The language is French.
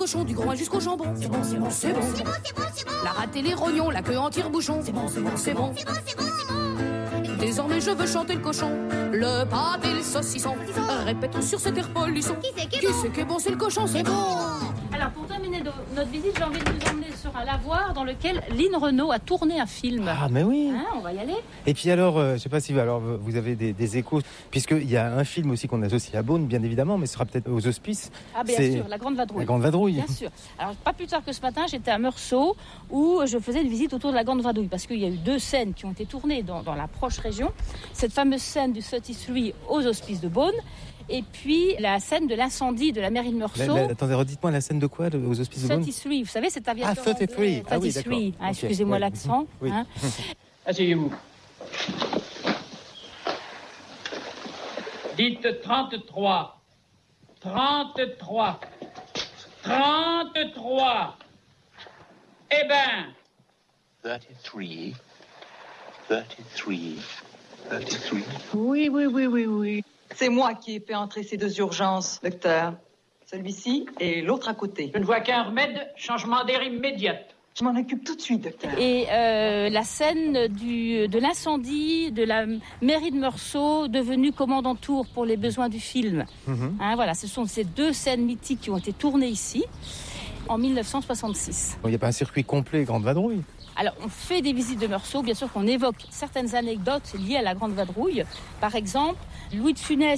cochon, du groin jusqu'au jambon. C'est bon, c'est bon, c'est bon. C'est bon, c'est bon, c'est bon. La rate et les rognons, la queue en tire-bouchon. C'est bon, c'est bon, c'est bon. C'est bon, c'est bon, c'est bon. Désormais je veux chanter le cochon, le pâté, le saucisson. Répétons sur cet air polisson. Qui c'est qui est bon? C'est le cochon, c'est bon. Alors pour terminer notre visite, j'ai envie de vous emmener sur un lavoir dans lequel Lynn Renaud a tourné un film. Ah mais oui. Hein, on va y aller. Et puis alors, je sais pas si vous avez des échos, puisqu'il y a un film aussi qu'on associe à Beaune, bien évidemment, mais ce sera peut-être aux Hospices. Ah bien sûr, La Grande Vadrouille. La Grande Vadrouille. Bien sûr. Alors pas plus tard que ce matin, j'étais à Meursault où je faisais une visite autour de la Grande Vadrouille parce qu'il y a eu 2 scènes qui ont été tournées dans la proche région. Cette fameuse scène du 33 aux Hospices de Beaune. Et puis la scène de l'incendie de la mairie de Meursault. Attendez, redites-moi la scène de quoi aux Hospices de Beaune? 33, vous savez, cet aviateur. Ah, 33. Anglais, 33. Ah oui, d'accord. Hein, excusez-moi l'accent. Oui. Hein. Asseyez-vous. Dites 33. 33. 33. Eh ben. 33. 33. 33. Oui. C'est moi qui ai fait entrer ces 2 urgences, docteur. Celui-ci et l'autre à côté. Je ne vois qu'un remède, changement d'air immédiat. Je m'en occupe tout de suite, docteur. Et la scène de l'incendie de la mairie de Meursault, devenue commandantour pour les besoins du film. Hein, voilà, ce sont ces 2 scènes mythiques qui ont été tournées ici en 1966. Il n'y a pas un circuit complet Grande Vadrouille? Alors, on fait des visites de Meursault, bien sûr qu'on évoque certaines anecdotes liées à la Grande Vadrouille. Par exemple, Louis de Funès